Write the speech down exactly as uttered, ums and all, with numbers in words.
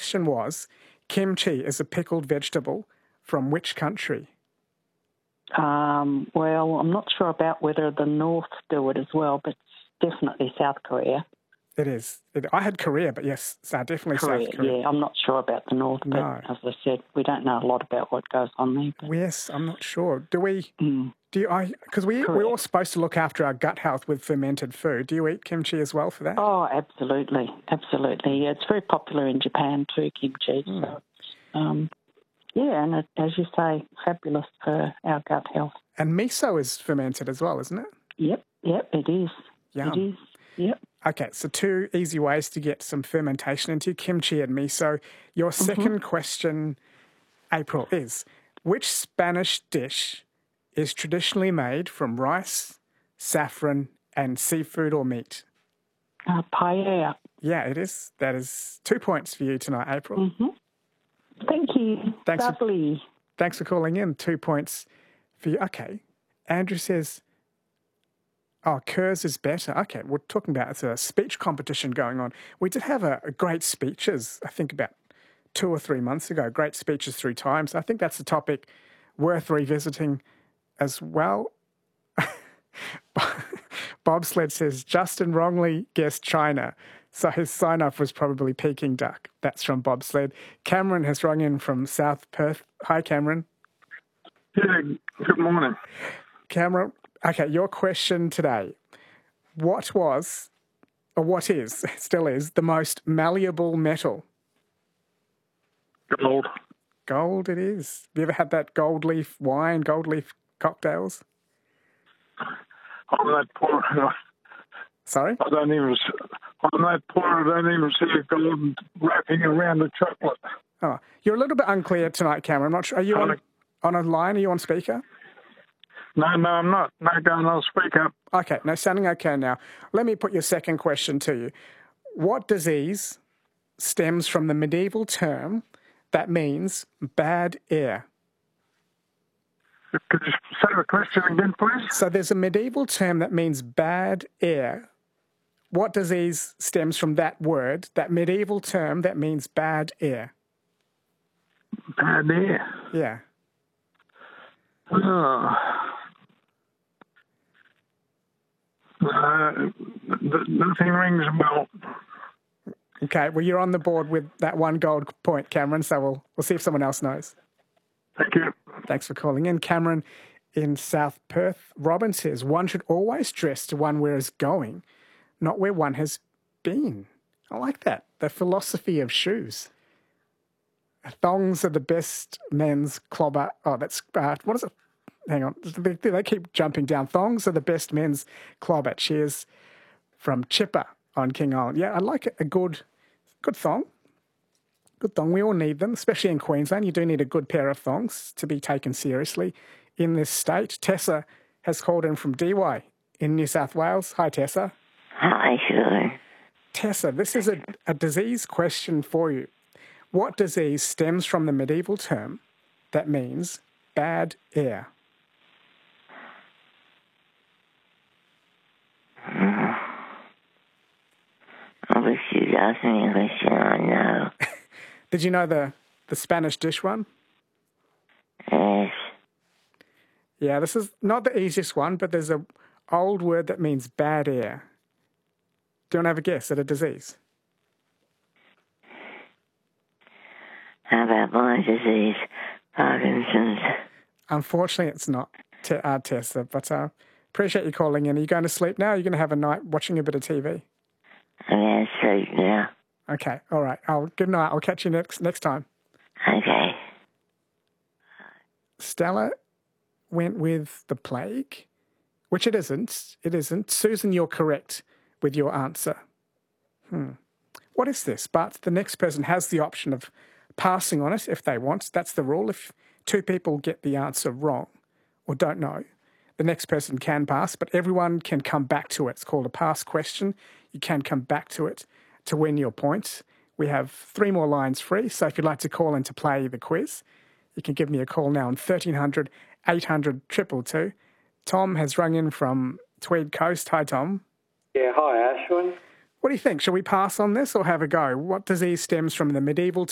question was, kimchi is a pickled vegetable from which country? Um, well, I'm not sure about whether the North do it as well, but it's definitely South Korea. It is. It, I had Korea, but yes, uh, definitely Korea, South Korea. Yeah, I'm not sure about the North, but No. as I said, we don't know a lot about what goes on there. But... Yes, I'm not sure. Do we... Mm. Do you... I Because we, we're all supposed to look after our gut health with fermented food. Do you eat kimchi as well for that? Oh, absolutely. Absolutely. Yeah, it's very popular in Japan too, kimchi. Mm. So, um, yeah, and it, as you say, fabulous for our gut health. And miso is fermented as well, isn't it? Yep, yep, it is. Yum. It is, yep. Okay, so two easy ways to get some fermentation into kimchi and miso. Your second mm-hmm. question, April, is which Spanish dish is traditionally made from rice, saffron, and seafood or meat? Uh, paella. Yeah, it is. That is two points for you tonight, April. Mm-hmm. Thank you. Thanks Lovely. For, thanks for calling in. Two points for you. Okay. Andrew says, oh, Kurz is better. Okay, we're talking about it's a speech competition going on. We did have a, a great speeches, I think about two or three months ago, great speeches through time. So I think that's a topic worth revisiting as well. Bobsled says, Justin wrongly guessed China, so his sign-off was probably Peking duck. That's from Bobsled. Cameron has rung in from South Perth. Hi, Cameron. Yeah, good morning. Cameron, okay, your question today. What was, or what is, still is, the most malleable metal? Gold. Gold it is. Have you ever had that gold leaf wine, gold leaf cocktails? On that poor... Uh, Sorry? I don't even... On that poor, I don't even see a gold wrapping around the chocolate. Oh, you're a little bit unclear tonight, Cameron. I'm not sure. Are you on, on, a, on a line? Are you on speaker? No, no, I'm not. No, going on speak up. Okay, no, sounding okay now. Let me put your second question to you. What disease stems from the medieval term that means bad air? Could you say the question again, please? So there's a medieval term that means bad air. What disease stems from that word, that medieval term that means bad air? Bad air? Yeah. Oh. Uh, nothing rings a bell. Okay, well, you're on the board with that one gold point, Cameron, so we'll, we'll see if someone else knows. Thank you. Thanks for calling in. Cameron in South Perth. Robin says, one should always dress to one where is going, not where one has been. I like that. The philosophy of shoes. Thongs are the best men's clobber. Oh, that's, uh, what is it? Hang on. They, they keep jumping down. Thongs are the best men's clobber. Cheers from Chipper on King Island. Yeah, I like it. A good, good thong. Good thong. We all need them, especially in Queensland. You do need a good pair of thongs to be taken seriously in this state. Tessa has called in from D Y in New South Wales. Hi, Tessa. Hi, sure. Tessa, this is a, a disease question for you. What disease stems from the medieval term that means bad air? I wish you'd ask me a question I know. Did you know the, the Spanish dish one? Yes. Yeah, this is not the easiest one, but there's an old word that means bad air. Do you want to have a guess at a disease? How about my disease, Parkinson's? Unfortunately, it's not, te- uh, Tessa, but I uh, appreciate you calling in. Are you going to sleep now? Or are you going to have a night watching a bit of T V? I'm going to sleep now. Okay, all right. I'll, good night. I'll catch you next next time. Okay. Stella went with the plague, which it isn't. It isn't. Susan, you're correct with your answer. Hmm. What is this? But the next person has the option of passing on it if they want. That's the rule. If two people get the answer wrong or don't know, the next person can pass, but everyone can come back to it. It's called a pass question. You can come back to it to win your points. We have three more lines free, so if you'd like to call in to play the quiz, you can give me a call now on thirteen hundred, eight hundred, two two two. Tom has rung in from Tweed Coast. Hi, Tom. Yeah, hi, Ashwin. What do you think? Shall we pass on this or have a go? What disease stems from the medieval